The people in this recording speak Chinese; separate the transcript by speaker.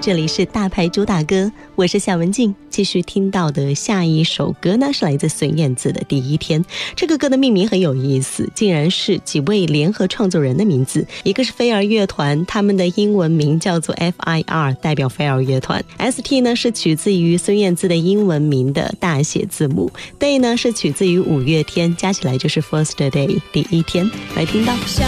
Speaker 1: 这里是大牌主打歌，我是夏文静。继续听到的下一首歌呢，是来自孙燕姿的《第一天》。这个歌的命名很有意思，竟然是几位联合创作人的名字。一个是飞儿乐团，他们的英文名叫做 FIR， 代表飞儿乐团。 ST 呢是取自于孙燕姿的英文名的大写字母， Day 呢是取自于五月天，加起来就是 First Day， 第一天。来听到